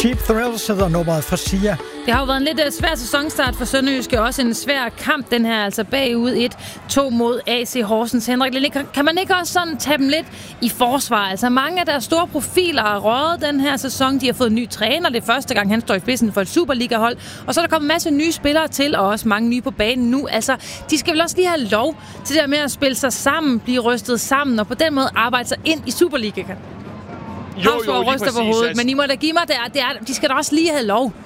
Cheap Thrills hedder nummeret fra Sia. Det har jo været en lidt svær sæsonstart for Sønderjyske. Også en svær kamp, den her. Altså bagud 1-2 mod AC Horsens. Henrik Lille, kan man ikke også sådan tage dem lidt i forsvar? Altså mange af deres store profiler har røget den her sæson. De har fået en ny træner. Det er første gang, han står i spidsen for et Superliga-hold. Og så er der kommet en masse nye spillere til, og også mange nye på banen nu. Altså, de skal vel også lige have lov til det der med at spille sig sammen, blive rystet sammen, og på den måde arbejde sig ind i Superligaen. Jo, ryster på hovedet, altså. Men I må da give mig de skal da også lige have lov.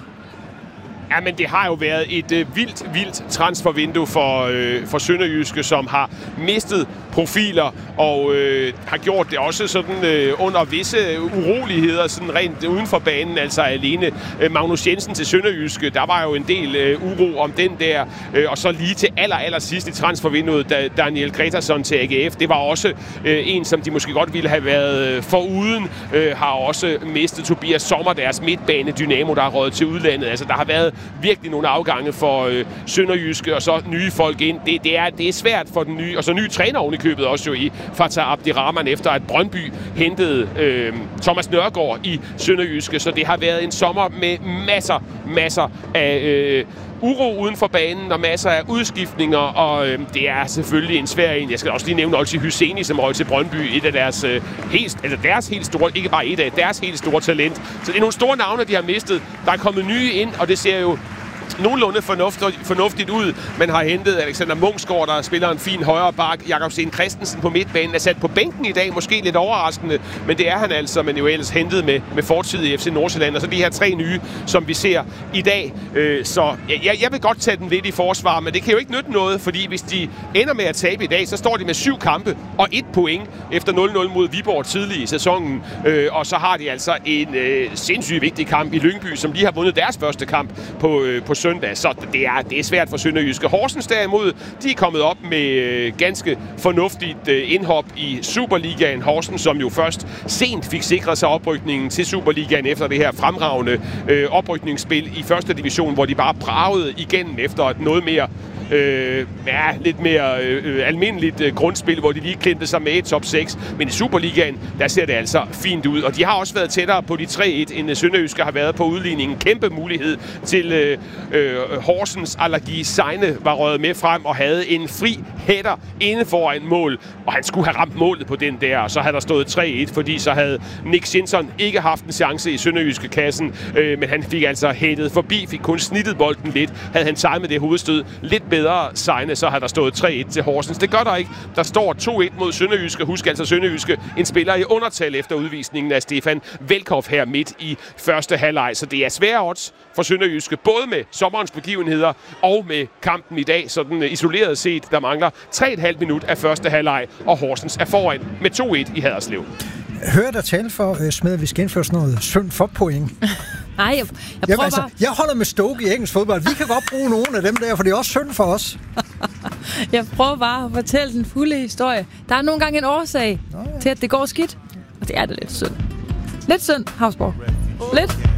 Ja, men det har jo været et vildt transfervindue for Sønderjyske, som har mistet profiler og har gjort det også sådan under visse uroligheder, sådan rent uden for banen, altså alene Magnus Jensen til Sønderjyske. Der var jo en del uro om den der, og så lige til aller sidst i transfervinduet, da Daniel Gretarsson til AGF. Det var også en, som de måske godt ville have været foruden, har også mistet Tobias Sommer, deres midtbane Dynamo, der har røget til udlandet. Altså, der har været virkelig nogle afgange for Sønderjyske, og så nye folk ind. Det er svært for den nye, og så nye træner oven i købet også jo i Fatah Abdirahman, efter at Brøndby hentede Thomas Nørgaard i Sønderjyske. Så det har været en sommer med masser af uro uden for banen og masser af udskiftninger, og det er selvfølgelig en svær en. Jeg skal også lige nævne Olsi Hyseni, som røg til Brøndby, et af deres helt store, ikke bare et af deres helt store talent. Så det er nogle store navne, de har mistet. Der er kommet nye ind, og det ser jo nogenlunde fornuftigt ud. Man har hentet Alexander Munksgaard, der spiller en fin højre bak. Jakob Sten Christensen på midtbanen er sat på bænken i dag, måske lidt overraskende, men det er han altså, men jo ellers hentet med fortid i FC Nordsjælland. Og så de her 3 nye, som vi ser i dag. Så jeg vil godt tage dem lidt i forsvar, men det kan jo ikke nytte noget, fordi hvis de ender med at tabe i dag, så står de med 7 kampe og 1 point efter 0-0 mod Viborg tidlig i sæsonen. Og så har de altså en sindssygt vigtig kamp i Lyngby, som lige har vundet deres første kamp på søndag, så det er svært for Sønderjyske. Horsens derimod, de er kommet op med ganske fornuftigt indhop i Superligaen. Horsens, som jo først sent fik sikret sig oprykningen til Superligaen efter det her fremragende oprykningsspil i første division, hvor de bare bragede igennem efter et noget mere lidt mere almindeligt grundspil, hvor de lige klemte sig med et top 6. Men i Superligaen, der ser det altså fint ud. Og de har også været tættere på de 3-1, end Sønderjyske har været på udligningen. Kæmpe mulighed til Horsens. Allergi Seine var røget med frem og havde en fri hætter inde foran mål. Og han skulle have ramt målet på den der, og så havde der stået 3-1, fordi så havde Nick Svensson ikke haft en chance i Sønderjyske kassen. Men han fik altså hættet forbi, fik kun snittet bolden lidt. Havde han timet det hovedstød lidt bedre Seine, så har der stået 3-1 til Horsens. Det gør der ikke. Der står 2-1 mod Sønderjyske. Husk altså Sønderjyske, en spiller i undertal efter udvisningen af Stefan Velkoff her midt i første halvleg. Så det er svære odds for Sønderjyske, både med sommerens begivenheder og med kampen i dag. Sådan isoleret set, der mangler 3,5 minut af første halvleg, og Horsens er foran med 2-1 i Haderslev. Hører der tale for, Smed, at vi skal indføre sådan noget synd for point? Nej, jeg prøver bare... Jeg holder med Stoke i engelsk fodbold. Vi kan godt bruge nogle af dem der, for det er også synd for os. Jeg prøver bare at fortælle den fulde historie. Der er nogle gange en årsag til, at det går skidt. Og det er det lidt synd. Lidt synd, Havsborg. Lidt.